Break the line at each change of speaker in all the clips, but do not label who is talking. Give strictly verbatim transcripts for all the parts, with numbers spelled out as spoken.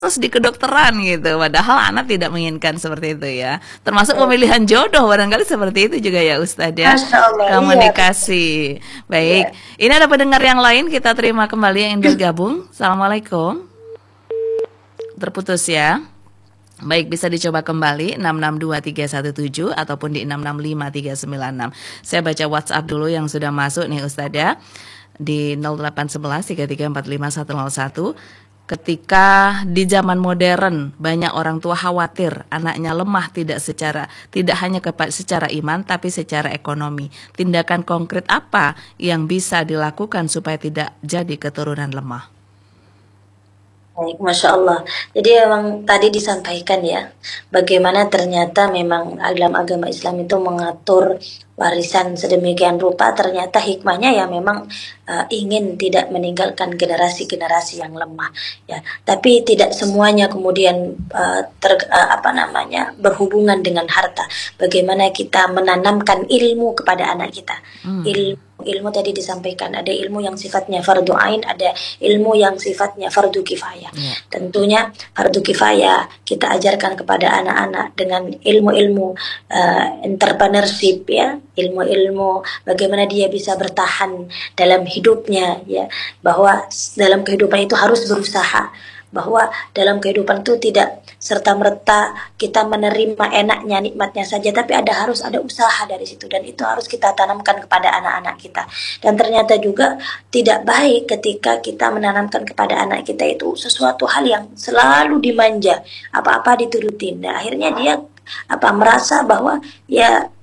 terus di kedokteran gitu. Padahal anak tidak menginginkan seperti itu ya. Termasuk
Oh,
pemilihan jodoh barangkali seperti itu juga ya Ustadz ya.
Masya Allah, iya,
Komunikasi. Baik.
iya.
Ini ada pendengar yang lain, kita terima kembali yang ingin bergabung. Assalamualaikum. Terputus ya. Baik, bisa dicoba kembali enam enam dua tiga satu tujuh ataupun di enam enam lima tiga sembilan enam. Saya baca WhatsApp dulu yang sudah masuk nih Ustadz ya. Di nol delapan satu satu tiga tiga empat lima satu nol satu. Ketika di zaman modern banyak orang tua khawatir anaknya lemah tidak secara tidak hanya kepa- secara iman tapi secara ekonomi. Tindakan konkret apa yang bisa dilakukan supaya tidak jadi keturunan lemah?
Baik, Masya Allah. Jadi memang tadi disampaikan ya, bagaimana ternyata memang dalam agama Islam itu mengatur warisan sedemikian rupa, ternyata hikmahnya ya memang uh, ingin tidak meninggalkan generasi-generasi yang lemah ya. Tapi tidak semuanya kemudian uh, ter, uh, apa namanya berhubungan dengan harta. Bagaimana kita menanamkan ilmu kepada anak kita.
Hmm.
Ilmu ilmu tadi disampaikan ada ilmu yang sifatnya fardu ain, ada ilmu yang sifatnya fardu kifayah.
Ya.
Tentunya fardu kifayah kita ajarkan kepada anak-anak dengan ilmu-ilmu uh, entrepreneurship ya, ilmu-ilmu bagaimana dia bisa bertahan dalam hidupnya ya, bahwa dalam kehidupan itu harus berusaha, bahwa dalam kehidupan itu tidak serta-merta kita menerima enaknya, nikmatnya saja, tapi ada harus ada usaha dari situ, dan itu harus kita tanamkan kepada anak-anak kita. Dan ternyata juga tidak baik ketika kita menanamkan kepada anak kita itu sesuatu hal yang selalu dimanja, apa-apa diturutin. Nah, akhirnya dia apa merasa bahwa ya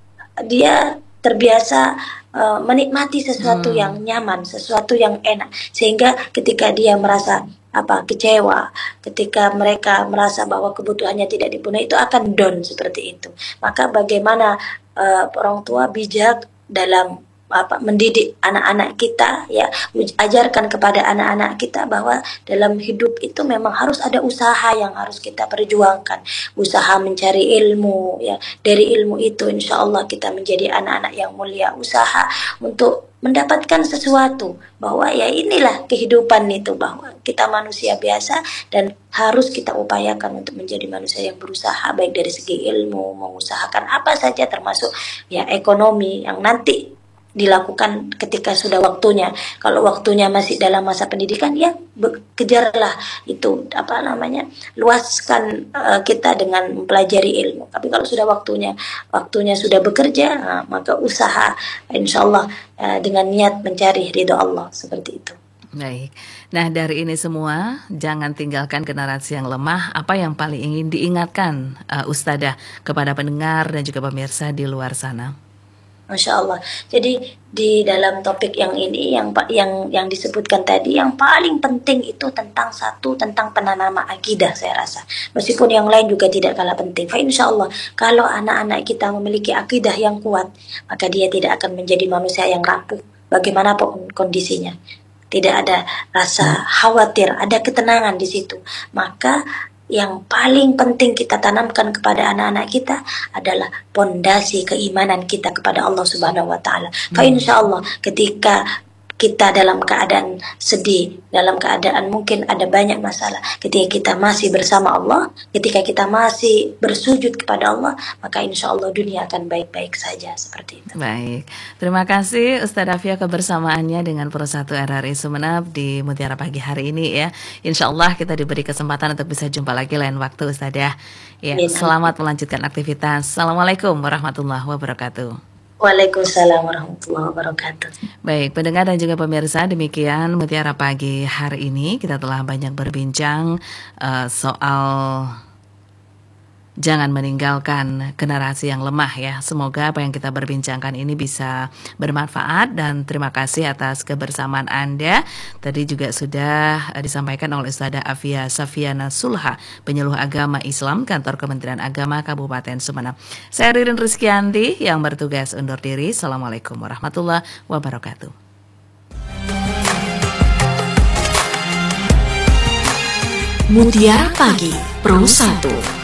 dia terbiasa uh, menikmati sesuatu
Hmm.
yang nyaman, sesuatu yang enak, sehingga ketika dia merasa apa kecewa, ketika mereka merasa bahwa kebutuhannya tidak dipenuhi, itu akan down seperti itu. Maka bagaimana uh, orang tua bijak dalam apa mendidik anak-anak kita ya, ajarkan kepada anak-anak kita bahwa dalam hidup itu memang harus ada usaha yang harus kita perjuangkan, usaha mencari ilmu ya, dari ilmu itu insya Allah kita menjadi anak-anak yang mulia, usaha untuk mendapatkan sesuatu, bahwa ya inilah kehidupan itu, bahwa kita manusia biasa dan harus kita upayakan untuk menjadi manusia yang berusaha, baik dari segi ilmu, mengusahakan apa saja termasuk ya ekonomi yang nanti dilakukan ketika sudah waktunya. Kalau waktunya masih dalam masa pendidikan ya kejarlah itu apa namanya, luaskan uh, kita dengan mempelajari ilmu. Tapi kalau sudah waktunya waktunya sudah bekerja, nah, maka usaha insyaallah uh, dengan niat mencari ridho Allah, seperti itu.
Baik. Nah, dari ini semua jangan tinggalkan generasi yang lemah. Apa yang paling ingin diingatkan uh, Ustadzah kepada pendengar dan juga pemirsa di luar sana?
Masya Allah. Jadi di dalam topik yang ini yang yang yang disebutkan tadi, yang paling penting itu tentang satu, tentang penanaman akidah saya rasa. Meskipun yang lain juga tidak kalah penting. Fa insya Allah kalau anak-anak kita memiliki akidah yang kuat, maka dia tidak akan menjadi manusia yang rapuh bagaimanapun kondisinya. Tidak ada rasa khawatir, ada ketenangan di situ. Maka yang paling penting kita tanamkan kepada anak-anak kita adalah pondasi keimanan kita kepada Allah Subhanahu wa taala. Fa insyaallah ketika kita dalam keadaan sedih, dalam keadaan mungkin ada banyak masalah, ketika kita masih bersama Allah, ketika kita masih bersujud kepada Allah, maka insya Allah dunia akan baik-baik saja, seperti itu.
Baik, terima kasih Ustadzah Afia kebersamaannya dengan Persatu R R I Sumeneb di Mutiara Pagi hari ini ya. Insya Allah kita diberi kesempatan untuk bisa jumpa lagi lain waktu Ustadzah. Ya, selamat melanjutkan aktivitas. Assalamualaikum warahmatullahi wabarakatuh.
Waalaikumsalam warahmatullahi wabarakatuh.
Baik, pendengar dan juga pemirsa, demikian Mutiara Pagi hari ini. Kita telah banyak berbincang uh, soal jangan meninggalkan generasi yang lemah ya. Semoga apa yang kita berbincangkan ini bisa bermanfaat, dan terima kasih atas kebersamaan Anda. Tadi juga sudah disampaikan oleh Ustadzah Afia Safiana Sulha, penyuluh agama Islam Kantor Kementerian Agama Kabupaten Sumeneb. Saya Ririn Rizkyanti yang bertugas undur diri. Assalamualaikum warahmatullahi wabarakatuh.
Mutiara Pagi Pro satu.